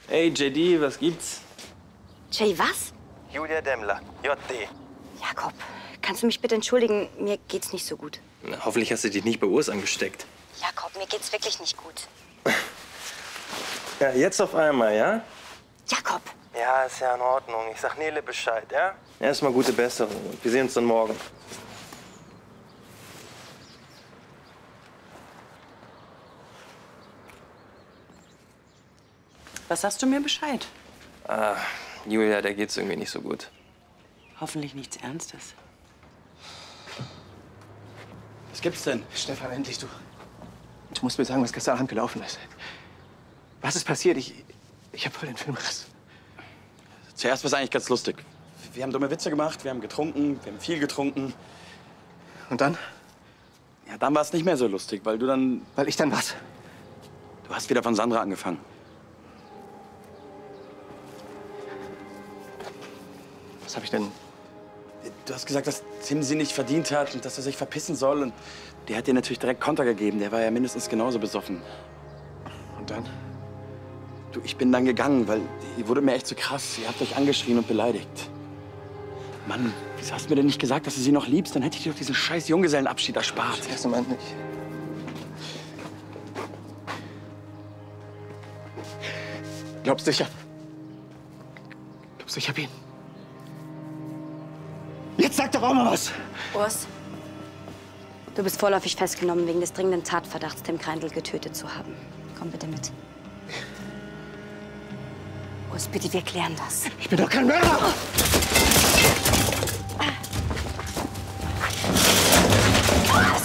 Hey, JD, was gibt's? Jay, was? Julia Demmler, JD. Jakob, kannst du mich bitte entschuldigen? Mir geht's nicht so gut. Na, hoffentlich hast du dich nicht bei Urs angesteckt. Jakob, mir geht's wirklich nicht gut. Ja, jetzt auf einmal, ja? Jakob! Ja, ist ja in Ordnung. Ich sag Nele Bescheid, ja? Erstmal gute Besserung. Wir sehen uns dann morgen. Was sagst du mir Bescheid? Ah, Julia, der geht's irgendwie nicht so gut. Hoffentlich nichts Ernstes. Was gibt's denn? Stefan, endlich, du. Du musst mir sagen, was gestern Abend gelaufen ist. Was ist passiert? Ich hab voll den Filmriss. Zuerst war es eigentlich ganz lustig. Wir haben dumme Witze gemacht, wir haben getrunken, wir haben viel getrunken. Und dann? Ja, dann war es nicht mehr so lustig, weil du dann... Weil ich dann was? Du hast wieder von Sandra angefangen. Was habe ich denn? Du hast gesagt, dass Tim sie nicht verdient hat und dass er sich verpissen soll. Und der hat dir natürlich direkt Konter gegeben. Der war ja mindestens genauso besoffen. Und dann? Du, ich bin dann gegangen, weil die wurde mir echt zu krass. Ihr habt euch angeschrien und beleidigt. Mann, wieso hast du mir denn nicht gesagt, dass du sie noch liebst? Dann hätte ich dir doch diesen scheiß Junggesellenabschied erspart. Das erste Mal nicht. Glaubst du, ich hab ihn? Jetzt sag doch auch mal was! Urs, du bist vorläufig festgenommen wegen des dringenden Tatverdachts, Tim Greindl getötet zu haben. Komm bitte mit. Urs, bitte, wir klären das. Ich bin doch kein Mörder! Urs!